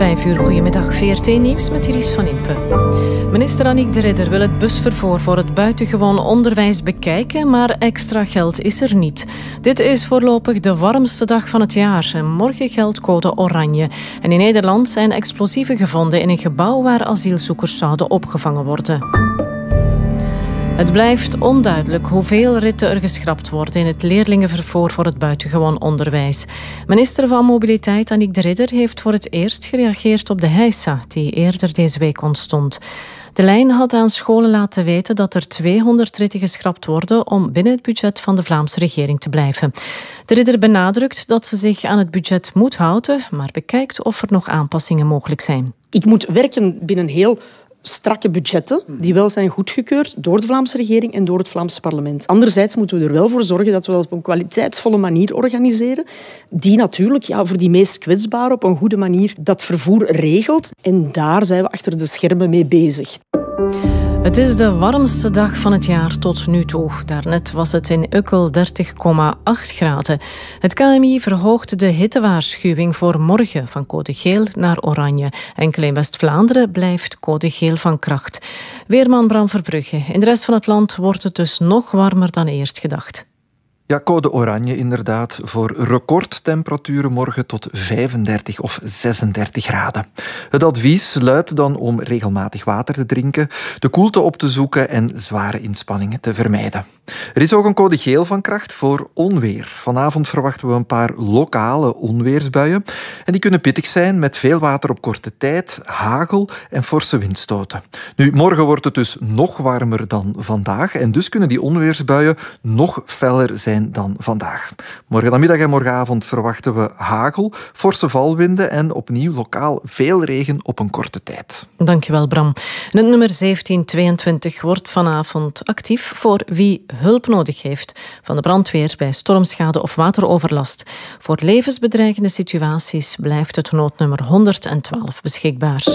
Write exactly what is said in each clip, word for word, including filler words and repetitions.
Vijf uur, goedemiddag. V R T-nieuws met Iris van Impe. Minister Annick de Ridder wil het busvervoer voor het buitengewoon onderwijs bekijken, maar extra geld is er niet. Dit is voorlopig de warmste dag van het jaar en morgen geldt code oranje. En in Nederland zijn explosieven gevonden in een gebouw waar asielzoekers zouden opgevangen worden. Het blijft onduidelijk hoeveel ritten er geschrapt worden in het leerlingenvervoer voor het buitengewoon onderwijs. Minister van Mobiliteit Annick de Ridder heeft voor het eerst gereageerd op de heisa die eerder deze week ontstond. De lijn had aan scholen laten weten dat er tweehonderd ritten geschrapt worden om binnen het budget van de Vlaamse regering te blijven. De Ridder benadrukt dat ze zich aan het budget moet houden, maar bekijkt of er nog aanpassingen mogelijk zijn. Ik moet werken binnen heel strakke budgetten die wel zijn goedgekeurd door de Vlaamse regering en door het Vlaamse parlement. Anderzijds moeten we er wel voor zorgen dat we dat op een kwaliteitsvolle manier organiseren, die natuurlijk ja, voor die meest kwetsbaren op een goede manier dat vervoer regelt. En daar zijn we achter de schermen mee bezig. Het is de warmste dag van het jaar tot nu toe. Daarnet was het in Ukkel dertig komma acht graden. Het K M I verhoogde de hittewaarschuwing voor morgen van code geel naar oranje. Enkel in West-Vlaanderen blijft code geel van kracht. Weerman Bram Verbrugge. In de rest van het land wordt het dus nog warmer dan eerst gedacht. Ja, code oranje inderdaad, voor recordtemperaturen morgen tot vijfendertig of zesendertig graden. Het advies luidt dan om regelmatig water te drinken, de koelte op te zoeken en zware inspanningen te vermijden. Er is ook een code geel van kracht voor onweer. Vanavond verwachten we een paar lokale onweersbuien. En die kunnen pittig zijn met veel water op korte tijd, hagel en forse windstoten. Nu, morgen wordt het dus nog warmer dan vandaag en dus kunnen die onweersbuien nog feller zijn dan vandaag. Morgenmiddag en morgenavond verwachten we hagel, forse valwinden en opnieuw lokaal veel regen op een korte tijd. Dankjewel, Bram. En het nummer zeventien tweeëntwintig wordt vanavond actief voor wie hulp nodig heeft van de brandweer bij stormschade of wateroverlast. Voor levensbedreigende situaties blijft het noodnummer honderdtwaalf beschikbaar.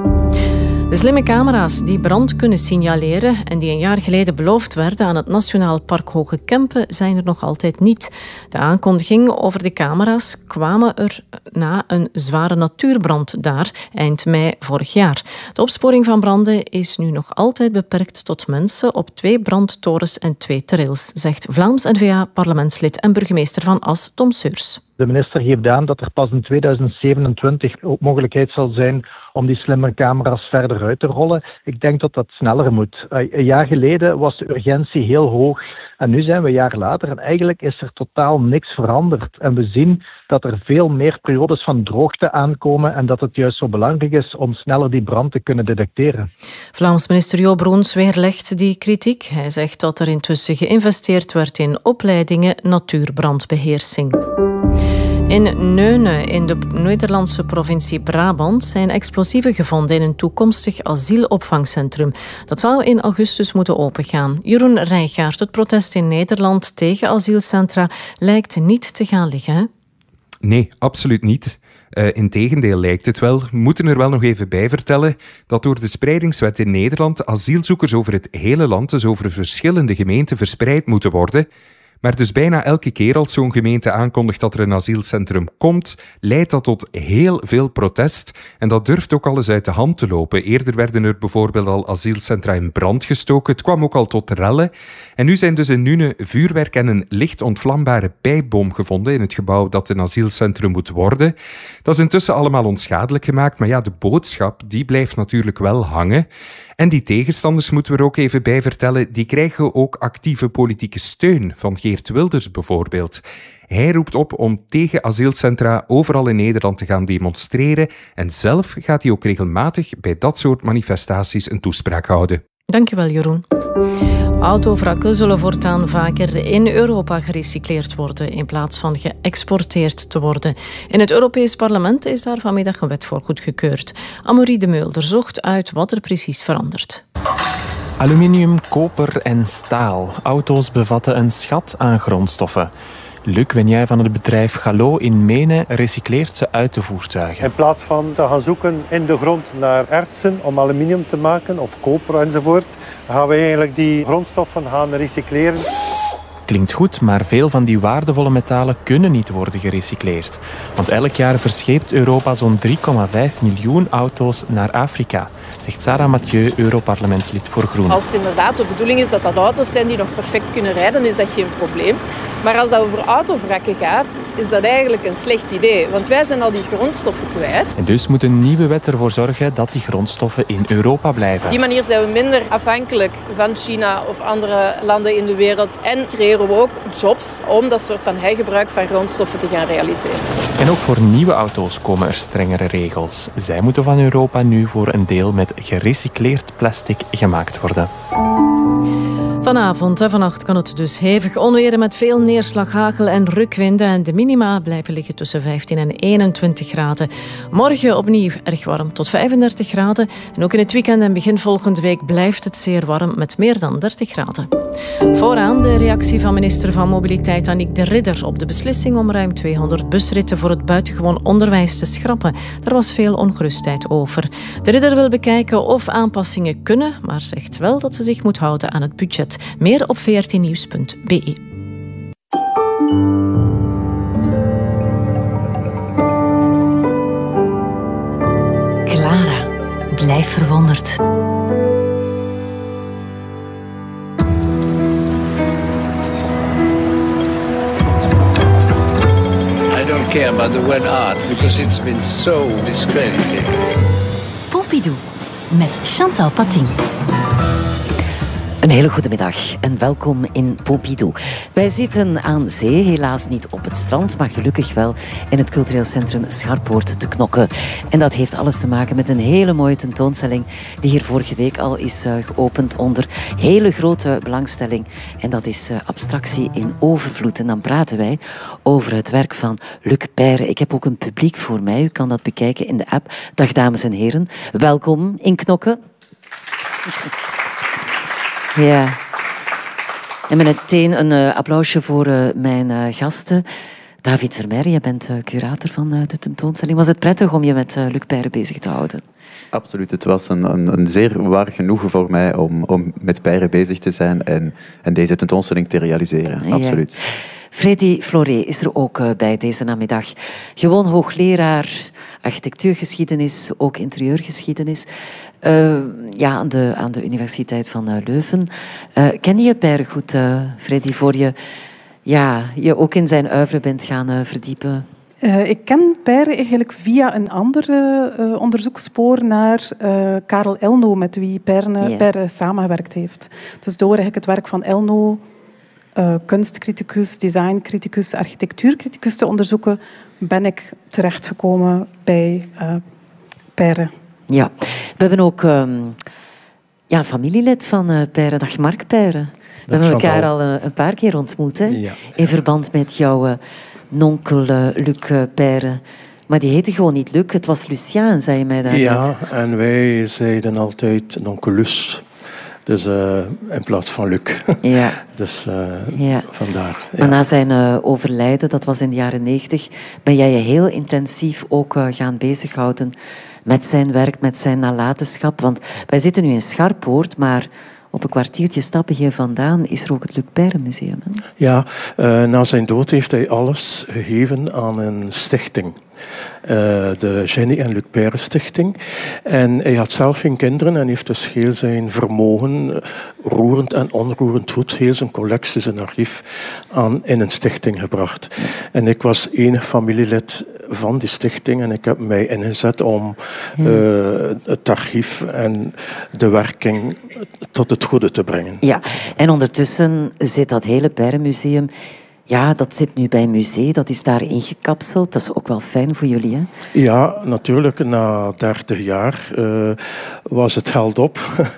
De slimme camera's die brand kunnen signaleren en die een jaar geleden beloofd werden aan het Nationaal Park Hoge Kempen zijn er nog altijd niet. De aankondiging over de camera's kwamen er na een zware natuurbrand daar eind mei vorig jaar. De opsporing van branden is nu nog altijd beperkt tot mensen op twee brandtorens en twee trails, zegt Vlaams N V A-parlementslid en burgemeester van As, Tom Seurs. De minister geeft aan dat er pas in tweeduizend zevenentwintig ook mogelijkheid zal zijn om die slimme camera's verder uit te rollen. Ik denk dat dat sneller moet. Een jaar geleden was de urgentie heel hoog en nu zijn we een jaar later en eigenlijk is er totaal niks veranderd. En we zien dat er veel meer periodes van droogte aankomen en dat het juist zo belangrijk is om sneller die brand te kunnen detecteren. Vlaams minister Jo Broens weerlegt die kritiek. Hij zegt dat er intussen geïnvesteerd werd in opleidingen natuurbrandbeheersing. In Neunen, in de Nederlandse provincie Brabant, zijn explosieven gevonden in een toekomstig asielopvangcentrum. Dat zou in augustus moeten opengaan. Jeroen Rijgaard, het protest in Nederland tegen asielcentra lijkt niet te gaan liggen, hè? Nee, absoluut niet. Uh, integendeel lijkt het wel. We moeten er wel nog even bij vertellen dat door de spreidingswet in Nederland asielzoekers over het hele land, dus over verschillende gemeenten, verspreid moeten worden. Maar dus bijna elke keer als zo'n gemeente aankondigt dat er een asielcentrum komt, leidt dat tot heel veel protest. En dat durft ook al eens uit de hand te lopen. Eerder werden er bijvoorbeeld al asielcentra in brand gestoken. Het kwam ook al tot rellen. En nu zijn dus in Nuenen vuurwerk en een licht ontvlambare pijpbom gevonden in het gebouw dat een asielcentrum moet worden. Dat is intussen allemaal onschadelijk gemaakt, maar ja, de boodschap die blijft natuurlijk wel hangen. En die tegenstanders, moeten we er ook even bij vertellen, die krijgen ook actieve politieke steun van Geert Wilders bijvoorbeeld. Hij roept op om tegen asielcentra overal in Nederland te gaan demonstreren en zelf gaat hij ook regelmatig bij dat soort manifestaties een toespraak houden. Dankjewel, Jeroen. Autovrakken zullen voortaan vaker in Europa gerecycleerd worden in plaats van geëxporteerd te worden. In het Europees Parlement is daar vanmiddag een wet voor goedgekeurd. Amaury de Mulder zocht uit wat er precies verandert. Aluminium, koper en staal. Auto's bevatten een schat aan grondstoffen. Luc Wenjay van het bedrijf Gallo in Menen recycleert ze uit de voertuigen. In plaats van te gaan zoeken in de grond naar ertsen om aluminium te maken of koper enzovoort, gaan we eigenlijk die grondstoffen gaan recycleren. klinkt goed, maar veel van die waardevolle metalen kunnen niet worden gerecycleerd. Want elk jaar verscheept Europa zo'n drie komma vijf miljoen auto's naar Afrika, zegt Sarah Mathieu, Europarlementslid voor Groenen. Als het inderdaad de bedoeling is dat dat auto's zijn die nog perfect kunnen rijden, is dat geen probleem. Maar als dat over autovrakken gaat, is dat eigenlijk een slecht idee. Want wij zijn al die grondstoffen kwijt. En dus moet een nieuwe wet ervoor zorgen dat die grondstoffen in Europa blijven. Op die manier zijn we minder afhankelijk van China of andere landen in de wereld. En creëren we ook jobs om dat soort van hergebruik van grondstoffen te gaan realiseren. En ook voor nieuwe auto's komen er strengere regels. Zij moeten van Europa nu voor een deel met gerecycleerd plastic gemaakt worden. Vanavond en vannacht kan het dus hevig onweren met veel neerslag, hagel en rukwinden. En de minima blijven liggen tussen vijftien en eenentwintig graden. Morgen opnieuw erg warm tot vijfendertig graden. En ook in het weekend en begin volgende week blijft het zeer warm met meer dan dertig graden. Vooraan de reactie van minister van Mobiliteit Annick de Ridder op de beslissing om ruim tweehonderd busritten voor het buitengewoon onderwijs te schrappen. Daar was veel ongerustheid over. De Ridder wil bekijken of aanpassingen kunnen, maar zegt wel dat ze zich moet houden aan het budget. Meer op v r t nieuws punt b e. Clara, blijf verwonderd. I don't care about the word art because it's been so discredited. Pompidou met Chantal Patin. Een hele goede middag en welkom in Pompidou. Wij zitten aan zee, helaas niet op het strand, maar gelukkig wel in het cultureel centrum Scharpoort te Knokke. En dat heeft alles te maken met een hele mooie tentoonstelling die hier vorige week al is uh, geopend onder hele grote belangstelling. En dat is uh, abstractie in overvloed. En dan praten wij over het werk van Luc Peyre. Ik heb ook een publiek voor mij, u kan dat bekijken in de app. Dag dames en heren, welkom in Knokke. Ja. En meteen een uh, applausje voor uh, mijn uh, gasten. David Vermeer, jij bent uh, curator van uh, de tentoonstelling. Was het prettig om je met uh, Luc Peyre bezig te houden? Absoluut. Het was een, een, een zeer waar genoegen voor mij om, om met Peyre bezig te zijn en, en deze tentoonstelling te realiseren. Ja. Absoluut. Freddy Floré is er ook uh, bij deze namiddag. Gewoon hoogleraar architectuurgeschiedenis, ook interieurgeschiedenis. Uh, ja, aan de, aan de Universiteit van uh, Leuven. Uh, ken je Peyre goed, uh, Freddy, voor je ja, je ook in zijn oeuvre bent gaan uh, verdiepen? Uh, ik ken Peyre eigenlijk via een ander uh, onderzoekspoor naar uh, Karel Elno, met wie Peyre, yeah. Peyre samengewerkt heeft. Dus door eigenlijk het werk van Elno, uh, kunstcriticus, designcriticus, architectuurcriticus te onderzoeken, ben ik terechtgekomen bij uh, Peyre. Ja, we hebben ook um, ja, een familielid van uh, Peyre. Dag Mark Peyre. We Dag hebben elkaar al uh, een paar keer ontmoet, hè? Ja. In verband met jouw uh, nonkel uh, Luc uh, Peyre. Maar die heette gewoon niet Luc, het was Lucien, zei je mij daarnet. Ja, en wij zeiden altijd nonkelus. Dus uh, in plaats van Luc. Ja. Dus uh, ja. vandaar. Ja. Maar na zijn uh, overlijden, dat was in de jaren negentig, ben jij je heel intensief ook uh, gaan bezighouden met zijn werk, met zijn nalatenschap. Want wij zitten nu in Scharpoort, maar op een kwartiertje stappen hier vandaan is er ook het Luc Peyre Museum. Hè? Ja, uh, na zijn dood heeft hij alles gegeven aan een stichting. Uh, de Jenny en Luc Peyre Stichting. En hij had zelf geen kinderen en heeft dus heel zijn vermogen, roerend en onroerend goed, heel zijn collectie, zijn archief, aan in een stichting gebracht. En ik was enig familielid van die stichting en ik heb mij ingezet om uh, het archief en de werking tot het goede te brengen. Ja, en ondertussen zit dat hele Peyre Museum. Ja, dat zit nu bij een museum, dat is daar ingekapseld. Dat is ook wel fijn voor jullie, hè? Ja, natuurlijk. Na dertig jaar uh, was het geld op.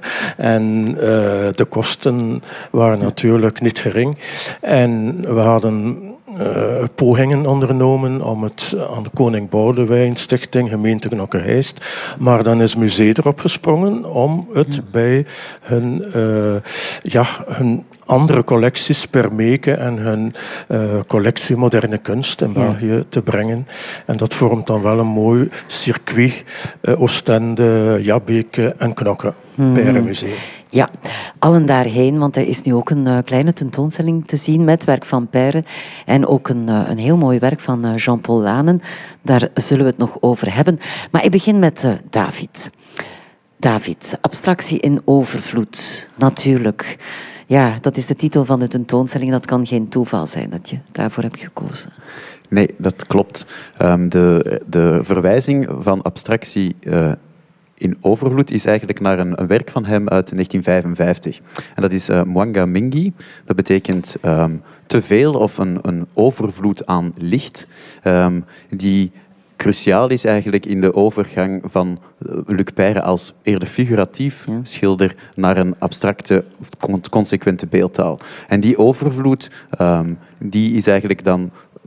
en uh, de kosten waren natuurlijk niet gering. En we hadden uh, pogingen ondernomen om het aan de Koning Boudewijn Stichting, gemeente Knokke-Heist. Maar dan is het museum erop gesprongen om het bij hun, uh, ja, hun andere collecties per Meke en hun uh, collectie moderne kunst in België ja. te brengen. En dat vormt dan wel een mooi circuit. Uh, Oostende, Jabbeke en Knokke. Mm. Peyre Museum. Ja, allen daarheen, want er is nu ook een uh, kleine tentoonstelling te zien met werk van Peyre en ook een, uh, een heel mooi werk van uh, Jean-Paul Lanen. Daar zullen we het nog over hebben. Maar ik begin met uh, David. David, abstractie in overvloed, natuurlijk. Ja, dat is de titel van de tentoonstelling. Dat kan geen toeval zijn dat je daarvoor hebt gekozen. Nee, dat klopt. Um, de, de verwijzing van abstractie uh, in overvloed is eigenlijk naar een, een werk van hem uit negentien vijfenvijftig. En dat is uh, Mwanga Mingi. Dat betekent um, te veel of een, een overvloed aan licht, um, die cruciaal is eigenlijk in de overgang van Luc Peyre als eerder figuratief ja. schilder naar een abstracte, consequente beeldtaal. En die overvloed, um, die is eigenlijk dan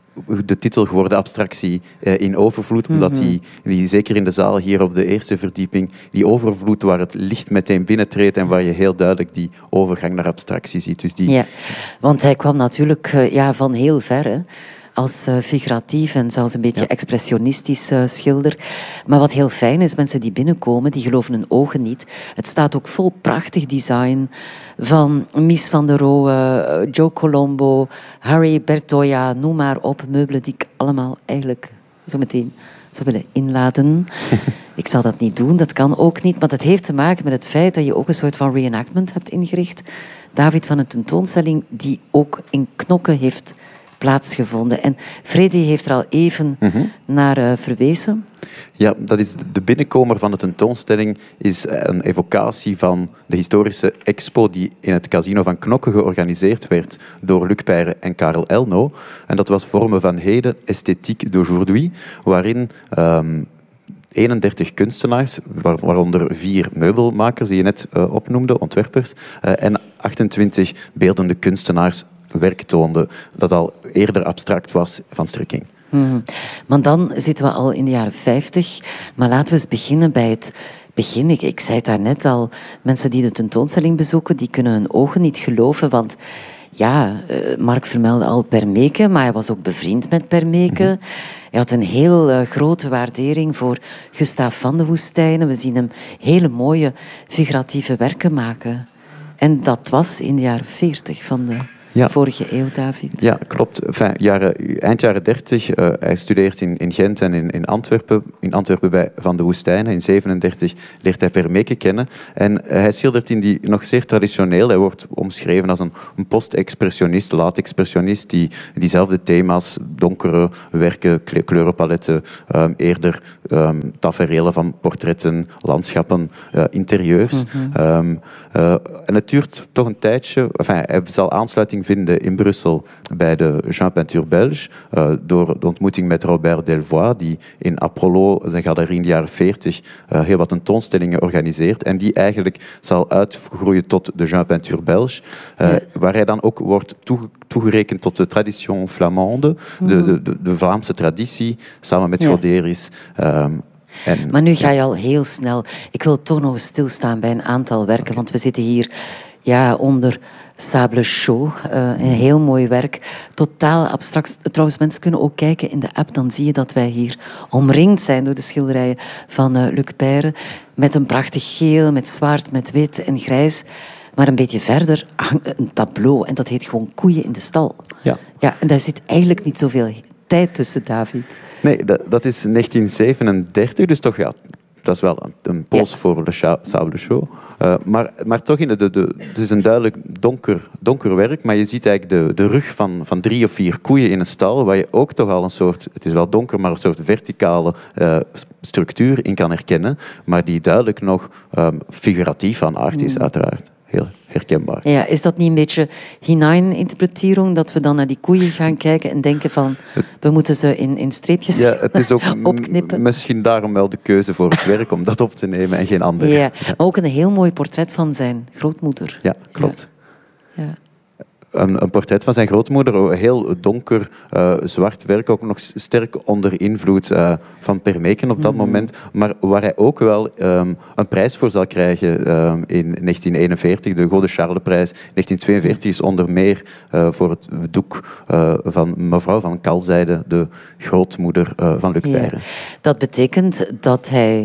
de titel geworden, abstractie eh, in overvloed, omdat Mm-hmm. die, die, zeker in de zaal hier op de eerste verdieping, die overvloed waar het licht meteen binnentreedt en waar je heel duidelijk die overgang naar abstractie ziet. Dus die... Ja, want hij kwam natuurlijk uh, ja, van heel ver, hè? Als uh, figuratief en zelfs een beetje ja. expressionistisch uh, schilder. Maar wat heel fijn is, mensen die binnenkomen, die geloven hun ogen niet. Het staat ook vol prachtig design van Mies van der Rohe, uh, Joe Colombo, Harry Bertoia, noem maar op. Meubelen die ik allemaal eigenlijk zo meteen zou willen inladen. Ik zal dat niet doen, dat kan ook niet. Maar dat heeft te maken met het feit dat je ook een soort van reenactment hebt ingericht. David, van een tentoonstelling die ook in Knokke heeft plaatsgevonden. En Freddy heeft er al even mm-hmm. naar uh, verwezen. Ja, dat is de binnenkomer van de tentoonstelling is een evocatie van de historische expo die in het Casino van Knokke georganiseerd werd door Luc Peyre en Karel Elno. En dat was Vormen van heden, Esthétique d'aujourd'hui, waarin um, eenendertig kunstenaars, waaronder vier meubelmakers die je net uh, opnoemde, ontwerpers, uh, en achtentwintig beeldende kunstenaars werk toonde dat al eerder abstract was van strekking. Hmm. Maar dan zitten we al in de jaren vijftig. Maar laten we eens beginnen bij het begin. Ik, ik zei het daarnet al, mensen die de tentoonstelling bezoeken, die kunnen hun ogen niet geloven, want ja, uh, Mark vermeldde al Permeke, maar hij was ook bevriend met Permeke. Mm-hmm. Hij had een heel uh, grote waardering voor Gustave van de Woestijnen. We zien hem hele mooie figuratieve werken maken. En dat was in de jaren veertig van de ja. vorige eeuw, David. Ja, klopt. Enfin, jaren, eind jaren dertig. Uh, hij studeert in, in Gent en in, in Antwerpen. In Antwerpen bij Van de Woestijnen. In zevenendertig leert hij Permeke kennen. En uh, hij schildert in die nog zeer traditioneel. Hij wordt omschreven als een, een post-expressionist, laat-expressionist, die diezelfde thema's, donkere werken, kleurenpaletten, um, eerder um, taferelen van portretten, landschappen, uh, interieurs. Mm-hmm. Um, uh, en het duurt toch een tijdje. Enfin, hij zal aansluiting vinden in Brussel bij de Jean Peinture Belge uh, door de ontmoeting met Robert Delvoye, die in Apollo, zijn galerie in de jaren veertig, uh, heel wat tentoonstellingen organiseert en die eigenlijk zal uitgroeien tot de Jean Peinture Belge, uh, ja. waar hij dan ook wordt toege- toegerekend tot de tradition flamande, mm. de, de, de, de Vlaamse traditie, samen met ja. Goderis. Um, En, maar nu ga je al heel snel. Ik wil toch nog eens stilstaan bij een aantal werken, want we zitten hier ja, onder Sable Chaud, uh, een heel mooi werk. Totaal abstract. Trouwens, mensen kunnen ook kijken in de app, dan zie je dat wij hier omringd zijn door de schilderijen van uh, Luc Peyre, met een prachtig geel, met zwart, met wit en grijs. Maar een beetje verder hangt een tableau en dat heet gewoon Koeien in de stal. Ja. Ja, en daar zit eigenlijk niet zoveel tijd tussen, David. Nee, dat, dat is negentien zevenendertig, dus toch ja, dat is wel een, een pols ja. voor Le Sable Chaud. Uh, maar, maar toch, in de, de, de, het is een duidelijk donker, donker werk, maar je ziet eigenlijk de, de rug van, van drie of vier koeien in een stal, waar je ook toch al een soort, het is wel donker, maar een soort verticale uh, structuur in kan herkennen, maar die duidelijk nog um, figuratief van aard is, mm. uiteraard. Heel herkenbaar. Ja, is dat niet een beetje hineininterpretering, dat we dan naar die koeien gaan kijken en denken van, we moeten ze in, in streepjes ja, het is ook opknippen? M- misschien daarom wel de keuze voor het werk, om dat op te nemen en geen ander. Ja, maar ook een heel mooi portret van zijn grootmoeder. Ja, klopt. Ja. Ja. Een, een portret van zijn grootmoeder, heel donker, uh, zwart werk, ook nog sterk onder invloed uh, van Permeke op dat mm-hmm. moment, maar waar hij ook wel um, een prijs voor zal krijgen um, in negentien eenenveertig, de Godde Charlesprijs. negentien tweeënveertig is onder meer uh, voor het doek uh, van mevrouw van Kalzijde, de grootmoeder uh, van Luc Peyre. Ja. Dat betekent dat hij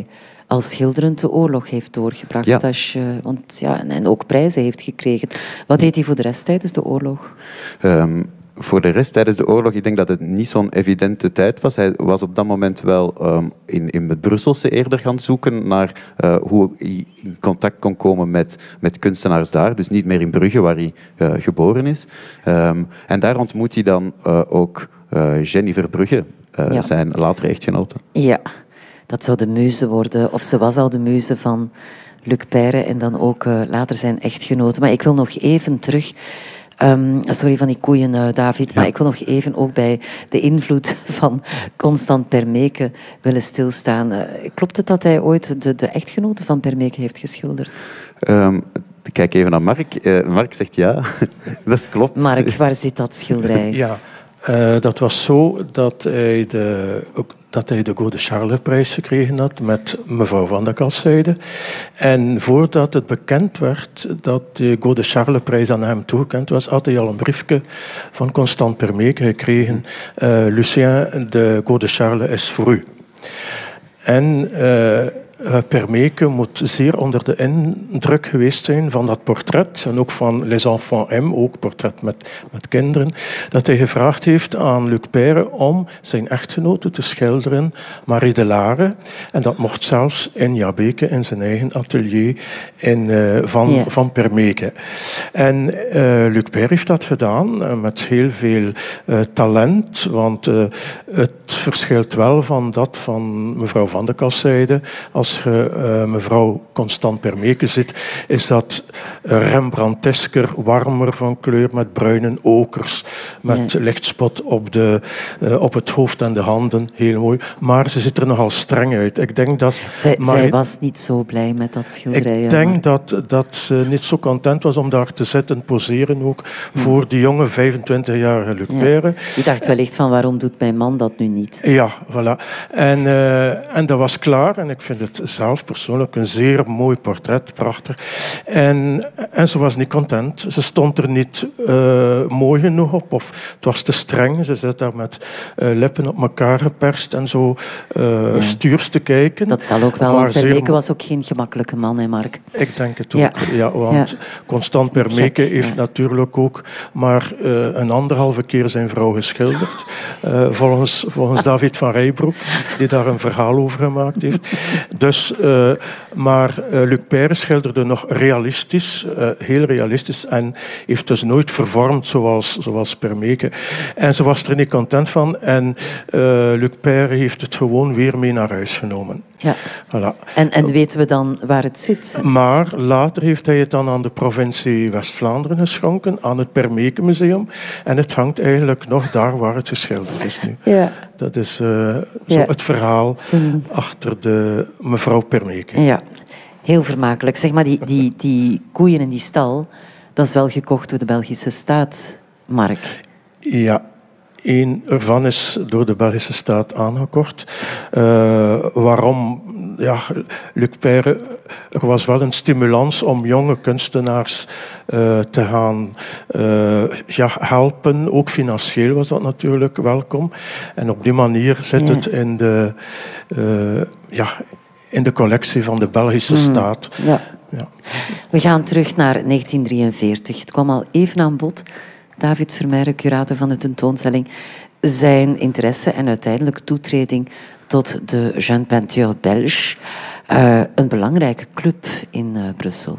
als schilderend de oorlog heeft doorgebracht. Ja. Als je, want, ja, en, en ook prijzen heeft gekregen. Wat deed hij voor de rest tijdens de oorlog? Um, voor de rest tijdens de oorlog, ik denk dat het niet zo'n evidente tijd was. Hij was op dat moment wel um, in, in het Brusselse eerder gaan zoeken naar uh, hoe hij in contact kon komen met, met kunstenaars daar. Dus niet meer in Brugge, waar hij uh, geboren is. Um, en daar ontmoet hij dan uh, ook uh, Jenny Verbrugge, uh, ja. zijn latere echtgenote. Ja, dat zou de muze worden. Of ze was al de muze van Luc Peyre en dan ook uh, later zijn echtgenote. Maar ik wil nog even terug... Um, sorry van die koeien, uh, David, ja. maar ik wil nog even ook bij de invloed van Constant Permeke willen stilstaan. Uh, klopt het dat hij ooit de, de echtgenote van Permeke heeft geschilderd? Um, kijk even naar Mark. Uh, Mark zegt ja, dat klopt. Mark, waar zit dat schilderij? Ja, uh, dat was zo dat hij de... dat hij de Gaud de Charles-prijs gekregen had met mevrouw Van de Casseyde. En voordat het bekend werd dat de Gaud de Charles-prijs aan hem toegekend was, had hij al een briefje van Constant Permeke gekregen. Uh, Lucien, de Gaud de Charles is voor u. En... Uh, Permeke moet zeer onder de indruk geweest zijn van dat portret en ook van Les Enfants M, ook portret met, met kinderen, dat hij gevraagd heeft aan Luc Peyre om zijn echtgenote te schilderen, Marie de Lare. En dat mocht zelfs in Jabeke, in zijn eigen atelier in, uh, van, yeah. van Permeke. En uh, Luc Peyre heeft dat gedaan uh, met heel veel uh, talent, want uh, het verschilt wel van dat van mevrouw Van de Casseyde. Als je uh, mevrouw Constant Permeke ziet, is dat Rembrandtesker, warmer van kleur, met bruine okers, met ja. lichtspot op, de, uh, op het hoofd en de handen. Heel mooi. Maar ze ziet er nogal streng uit. Ik denk dat zij, maar, zij was niet zo blij met dat schilderij. Ik denk dat, dat ze niet zo content was om daar te zitten, poseren ook, ja. voor die jonge vijfentwintigjarige Luc Peyre. Ja. Die dacht wellicht van, waarom doet mijn man dat nu niet? Ja, voilà. En, uh, en dat was klaar. En ik vind het zelf persoonlijk een zeer mooi portret, prachtig. En, en ze was niet content. Ze stond er niet uh, mooi genoeg op, of het was te streng. Ze zat daar met uh, lippen op elkaar geperst en zo uh, ja. stuurs te kijken. Dat zal ook wel, want Permeke zeer... was ook geen gemakkelijke man, hè Mark? Ik denk het ook, ja. ja want ja. Constant Permeke heeft ja. natuurlijk ook maar uh, een anderhalve keer zijn vrouw geschilderd. Uh, volgens, volgens David van Rijbroek, die daar een verhaal over gemaakt heeft. Dus, uh, maar uh, Luc Peyre schilderde nog realistisch, uh, heel realistisch, en heeft dus nooit vervormd zoals, zoals Permeke. En ze was er niet content van en uh, Luc Peyre heeft het gewoon weer mee naar huis genomen. Ja. Voilà. En, en weten we dan waar het zit? Maar later heeft hij het dan aan de provincie West-Vlaanderen geschonken, aan het Permeke Museum. En het hangt eigenlijk nog daar waar het geschilderd is nu. Ja. Dat is uh, zo ja. het verhaal Zin. achter de mevrouw Permeke. Ja, heel vermakelijk. Zeg maar, die, die, die koeien in die stal, dat is wel gekocht door de Belgische staat, Mark. Ja. Eén ervan is door de Belgische staat aangekocht. Uh, waarom? Ja, Luc Peyre, er was wel een stimulans om jonge kunstenaars uh, te gaan uh, ja, helpen. Ook financieel was dat natuurlijk welkom. En op die manier zit ja. het in de, uh, ja, in de collectie van de Belgische mm. staat. Ja. Ja. We gaan terug naar negentien drieënveertig. Het kwam al even aan bod. David Vermeijren, curator van de tentoonstelling, zijn interesse en uiteindelijk toetreding tot de Jeune Peinture Belge, uh, een belangrijke club in uh, Brussel.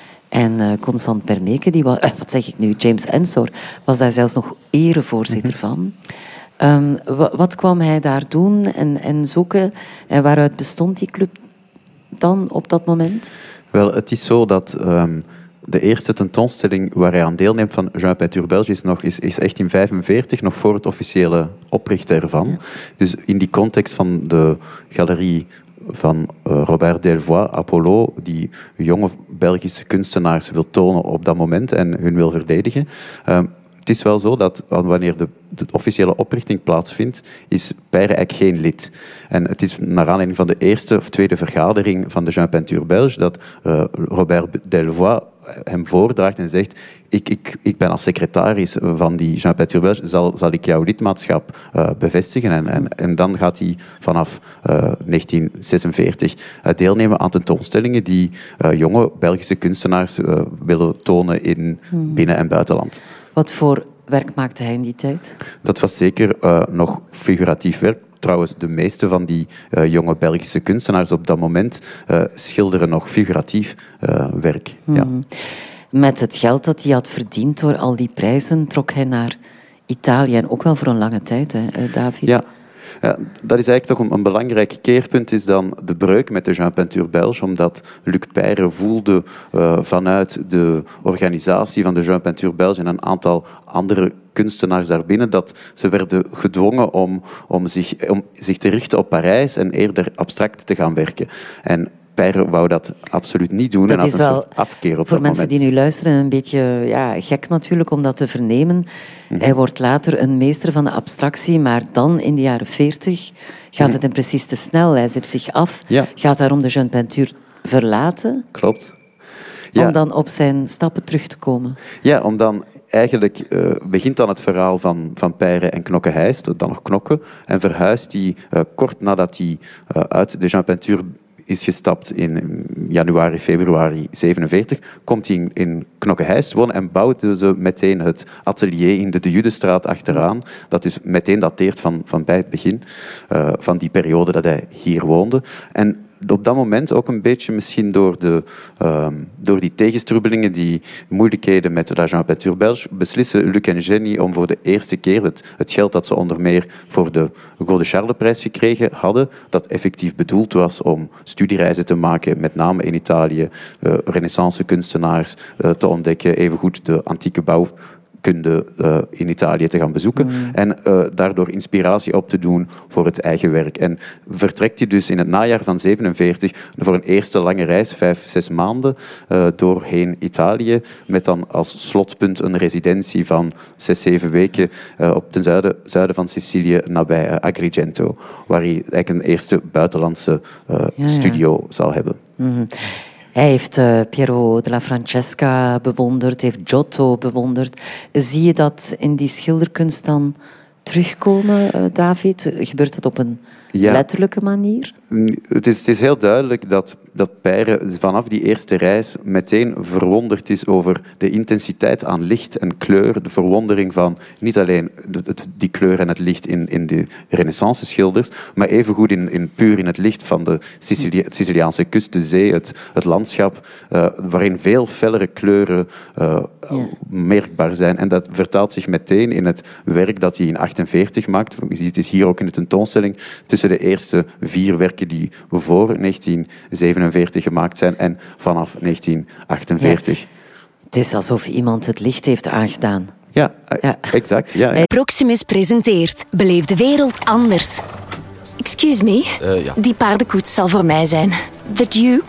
En uh, Constant Permeke, die was, uh, wat zeg ik nu, James Ensor, was daar zelfs nog erevoorzitter van. Um, wat kwam hij daar doen en, en zoeken? En waaruit bestond die club dan op dat moment? Wel, het is zo dat... Um de eerste tentoonstelling waar hij aan deelneemt van Jeune Peinture Belge is, nog, is, is echt in negentien vijfenveertig, nog voor het officiële oprichten ervan. Ja. Dus in die context van de galerie van uh, Robert Delvoye, Apollo, die jonge Belgische kunstenaars wil tonen op dat moment en hun wil verdedigen. Uh, het is wel zo dat wanneer de, de officiële oprichting plaatsvindt, is Peyre eigenlijk geen lid. En het is naar aanleiding van de eerste of tweede vergadering van de Jeune Peinture Belge dat uh, Robert Delvoye hem voordraagt en zegt ik, ik, ik ben als secretaris van die Jean Peinture Belge, zal, zal ik jouw lidmaatschap uh, bevestigen. En, en, en dan gaat hij vanaf uh, negentien zesenveertig uh, deelnemen aan tentoonstellingen die uh, jonge Belgische kunstenaars uh, willen tonen in hmm. binnen- en buitenland. Wat voor werk maakte hij in die tijd? Dat was zeker uh, nog figuratief werk. Trouwens, de meeste van die uh, jonge Belgische kunstenaars op dat moment uh, schilderen nog figuratief uh, werk. Hmm. Ja. Met het geld dat hij had verdiend door al die prijzen, trok hij naar Italië. En ook wel voor een lange tijd, hè, David? Ja. Ja, dat is eigenlijk toch een, een belangrijk keerpunt, is dan de breuk met de Jean Peinture Belge, omdat Luc Peyre voelde uh, vanuit de organisatie van de Jean Peinture Belge en een aantal andere kunstenaars daarbinnen, dat ze werden gedwongen om, om, zich, om zich te richten op Parijs en eerder abstract te gaan werken. En Peyre wou dat absoluut niet doen dat en had is een wel soort afkeer op voor dat mensen moment. die nu luisteren een beetje ja, gek natuurlijk om dat te vernemen. Mm-hmm. Hij wordt later een meester van de abstractie, maar dan in de jaren veertig gaat mm-hmm. het hem precies te snel. Hij zet zich af, ja. gaat daarom de Jean Peinture verlaten. Klopt. Ja. Om dan op zijn stappen terug te komen. Ja, om dan eigenlijk uh, begint dan het verhaal van, van Peyre en Knokke-Heist, dan nog Knokke, en verhuist hij uh, kort nadat hij uh, uit de Jean Peinture is gestapt in januari, februari zevenenveertig, komt hij in, in Knokke-Heist wonen en bouwt ze meteen het atelier in de De Judestraat achteraan. Dat dus meteen dateert van, van bij het begin uh, van die periode dat hij hier woonde. En op dat moment ook een beetje misschien door, de, uh, door die tegenstrubbelingen, die moeilijkheden met de Jean Peinture Belge, beslissen Luc en Jenny om voor de eerste keer het, het geld dat ze onder meer voor de Gouden Charlesprijs gekregen hadden, dat effectief bedoeld was om studiereizen te maken, met name in Italië, uh, renaissance kunstenaars uh, te ontdekken, evengoed de antieke bouw kunde uh, in Italië te gaan bezoeken mm. en uh, daardoor inspiratie op te doen voor het eigen werk. En vertrekt hij dus in het najaar van zevenenveertig voor een eerste lange reis, vijf, zes maanden, uh, doorheen Italië, met dan als slotpunt een residentie van zes, zeven weken uh, op ten zuiden, zuiden van Sicilië, nabij uh, Agrigento, waar hij eigenlijk een eerste buitenlandse uh, ja, ja. studio zal hebben. Mm-hmm. Hij heeft uh, Piero della Francesca bewonderd, heeft Giotto bewonderd. Zie je dat in die schilderkunst dan terugkomen, uh, David? Gebeurt dat op een ja. letterlijke manier? Het is, het is heel duidelijk dat, dat Peyre vanaf die eerste reis meteen verwonderd is over de intensiteit aan licht en kleur. De verwondering van niet alleen die kleur en het licht in, in de renaissance schilders, maar evengoed in, in, puur in het licht van de Sicilia, Siciliaanse kust, de zee, het, het landschap, uh, waarin veel fellere kleuren uh, ja. merkbaar zijn. En dat vertaalt zich meteen in het werk dat hij in achtenveertig maakt. Je ziet het hier ook in de tentoonstelling, tussen de eerste vier werken die voor negentien zevenenveertig gemaakt zijn en vanaf negentien achtenveertig. Ja. Het is alsof iemand het licht heeft aangedaan. Ja, ja. exact. Ja, ja. Proximus presenteert Beleef de wereld anders. Excuse me, Uh, ja. die paardenkoets zal voor mij zijn. The Duke